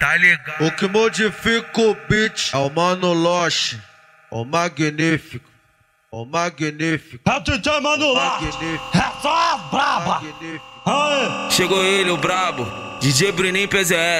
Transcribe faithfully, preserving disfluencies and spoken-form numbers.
tá ligado? O que modifica o beat é o Mano Loche, o magnífico, o magnífico. É o D J Mano Loche, é só as braba. Aê. Chegou ele, o brabo, D J Bruninho P Z S.